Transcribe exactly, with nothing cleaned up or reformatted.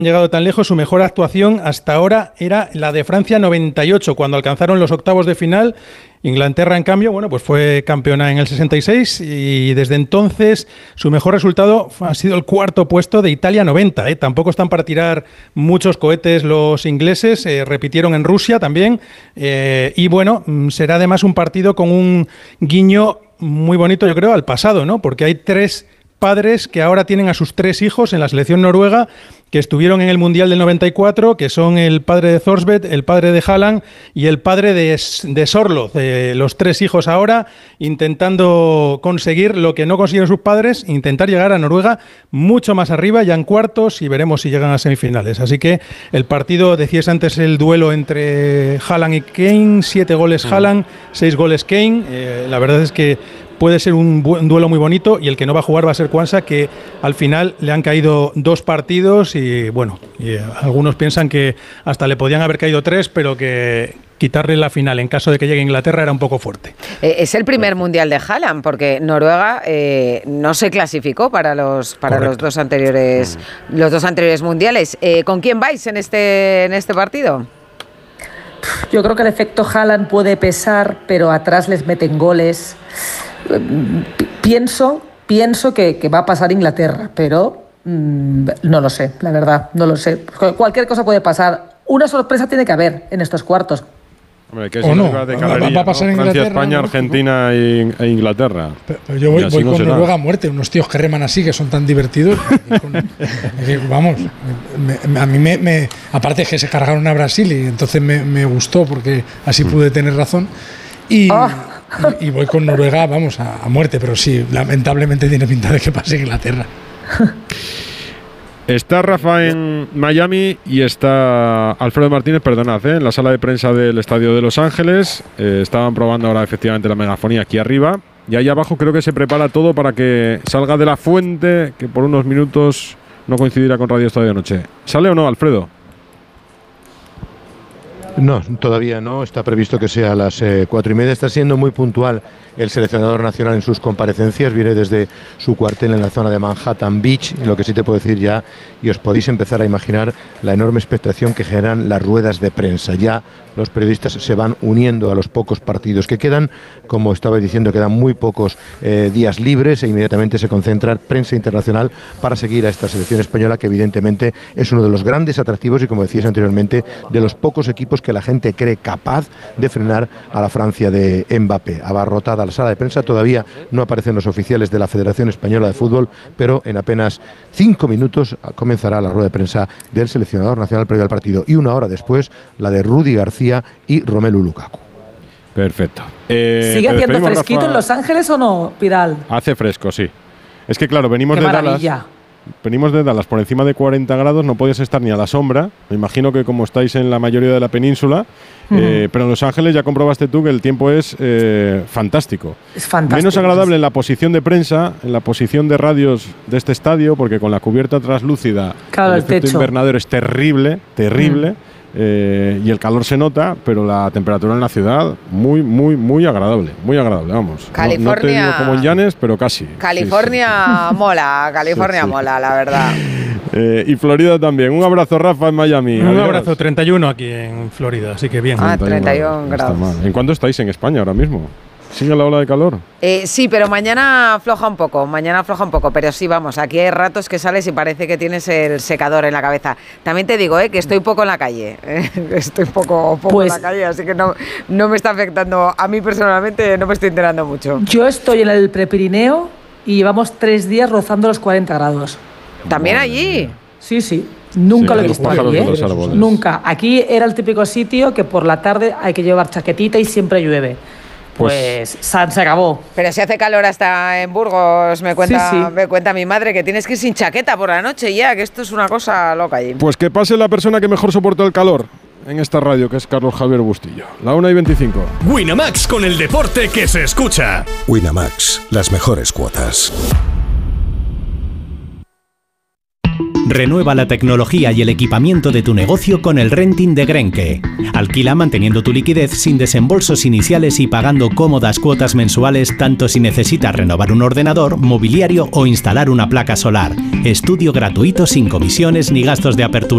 llegado tan lejos, su mejor actuación hasta ahora era la de Francia noventa y ocho, cuando alcanzaron los octavos de final. Inglaterra, en cambio, bueno, pues fue campeona en el sesenta y seis y desde entonces su mejor resultado ha sido el cuarto puesto de Italia noventa. ¿eh? Tampoco están para tirar muchos cohetes los ingleses, eh, repitieron en Rusia también eh, y bueno, será además un partido con un guiño muy bonito, yo creo, al pasado, ¿no? Porque hay tres padres que ahora tienen a sus tres hijos en la selección noruega que estuvieron en el Mundial del noventa y cuatro, que son el padre de Thorsbeth, el padre de Haaland y el padre de, de Sorloth, eh, los tres hijos ahora intentando conseguir lo que no consiguieron sus padres, intentar llegar a Noruega mucho más arriba, ya en cuartos, y veremos si llegan a semifinales. Así que el partido, decías antes, el duelo entre Haaland y Kane, siete goles Haaland, seis goles Kane, eh, la verdad es que puede ser un, bu- un duelo muy bonito, y el que no va a jugar va a ser Quansah, que al final le han caído dos partidos y bueno, y, eh, algunos piensan que hasta le podían haber caído tres, pero que quitarle la final en caso de que llegue a Inglaterra era un poco fuerte. Eh, es el primer mundial de Haaland, porque Noruega eh, no se clasificó para los para los dos anteriores los dos anteriores mundiales. Eh, ¿Con quién vais en este en este partido? Yo creo que el efecto Haaland puede pesar, pero atrás les meten goles. Pienso, pienso que, que va a pasar Inglaterra, pero mmm, no lo sé, la verdad, no lo sé. Cualquier cosa puede pasar. Una sorpresa tiene que haber en estos cuartos. Hombre, que es o no, de va, carrería, va a pasar ¿no? en Francia, Inglaterra, España, ¿no? Argentina e, e Inglaterra. Pero, pero yo voy, voy no con será. Noruega a muerte, unos tíos que reman así, que son tan divertidos. Con, que, vamos, me, me, a mí me, me... Aparte que se cargaron a Brasil y entonces me, me gustó porque así pude tener razón. Y, oh. y, y voy con Noruega, vamos, a, a muerte, pero sí, lamentablemente tiene pinta de que pase Inglaterra. Está Rafa en Miami y está Alfredo Martínez, perdonad, ¿eh? en la sala de prensa del Estadio de Los Ángeles. Eh, estaban probando ahora efectivamente la megafonía aquí arriba. Y ahí abajo creo que se prepara todo para que salga de la fuente, que por unos minutos no coincidirá con Radio Estadio Noche. ¿Sale o no, Alfredo? No, todavía no. Está previsto que sea a las eh, cuatro y media. Está siendo muy puntual el seleccionador nacional en sus comparecencias. Viene desde su cuartel en la zona de Manhattan Beach. Y lo que sí te puedo decir ya, y os podéis empezar a imaginar la enorme expectación que generan las ruedas de prensa. Ya los periodistas se van uniendo a los pocos partidos que quedan. Como estaba diciendo, quedan muy pocos eh, días libres e inmediatamente se concentra prensa internacional para seguir a esta selección española, que evidentemente es uno de los grandes atractivos y, como decías anteriormente, de los pocos equipos que la gente cree capaz de frenar a la Francia de Mbappé. Abarrotada la sala de prensa, todavía no aparecen los oficiales de la Federación Española de Fútbol, pero en apenas cinco minutos comenzará la rueda de prensa del seleccionador nacional previo al partido, y una hora después la de Rudy García y Romelu Lukaku. Perfecto. Eh, ¿Sigue haciendo fresquito, Rafa? en Los Ángeles o no, Pidal? Hace fresco, sí. Es que claro, venimos Qué de maravilla. Dallas. Venimos de Dallas por encima de cuarenta grados, no podías estar ni a la sombra. Me imagino que como estáis en la mayoría de la península, uh-huh. eh, pero en Los Ángeles ya comprobaste tú que el tiempo es eh, fantástico. Es fantástico. Menos agradable en la posición de prensa, en la posición de radios de este estadio, porque con la cubierta translúcida claro, el, el efecto techo. invernadero es terrible, terrible. Uh-huh. Eh, y el calor se nota, pero la temperatura en la ciudad muy, muy, muy agradable, muy agradable, vamos. California, no, no te digo como en Llanes, pero casi. California sí, sí. mola, California sí, sí. mola, la verdad. Eh, y Florida también. Un abrazo, Rafa, en Miami. Un Adiós. abrazo, treinta y uno aquí en Florida, así que bien. Ah, treinta y uno grados. No ¿En cuánto estáis en España ahora mismo? ¿Sigue la ola de calor? Eh, sí, pero mañana afloja un poco, mañana afloja un poco, pero sí, vamos, aquí hay ratos que sales y parece que tienes el secador en la cabeza. También te digo, eh, que estoy poco en la calle, eh, estoy poco, poco pues, en la calle, así que no, no me está afectando, a mí personalmente no me estoy enterando mucho. Yo estoy en el Prepirineo y llevamos tres días rozando los cuarenta grados. ¿También allí? Sí, sí. Nunca sí, lo he visto aquí, ¿eh? Nunca. Aquí era el típico sitio que por la tarde hay que llevar chaquetita y siempre llueve. Pues, pues se acabó. Pero si hace calor hasta en Burgos, me cuenta, sí, sí. me cuenta mi madre que tienes que ir sin chaqueta por la noche ya, que esto es una cosa loca allí. Pues que pase la persona que mejor soporta el calor en esta radio, que es Carlos Javier Bustillo. La una y veinticinco. Winamax, con el deporte que se escucha. Winamax, las mejores cuotas. Renueva la tecnología y el equipamiento de tu negocio con el renting de Grenke. Alquila manteniendo tu liquidez sin desembolsos iniciales y pagando cómodas cuotas mensuales, tanto si necesitas renovar un ordenador, mobiliario o instalar una placa solar. Estudio gratuito sin comisiones ni gastos de apertura.